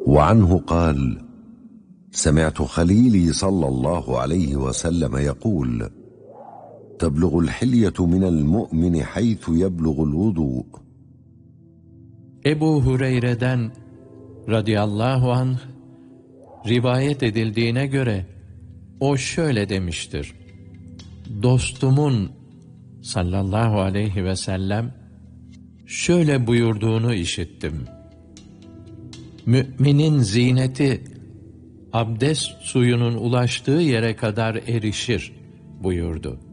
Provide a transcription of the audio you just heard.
وعنه قال: سمعت خليلي صلى الله عليه وسلم يقول: تبلغ الحلية من المؤمن حيث يبلغ الوضوء. Ebu Hureyre'den radıyallahu anh rivayet edildiğine göre o şöyle demiştir: dostumun sallallahu aleyhi ve sellem şöyle buyurduğunu işittim: müminin ziyneti abdest suyunun ulaştığı yere kadar erişir buyurdu.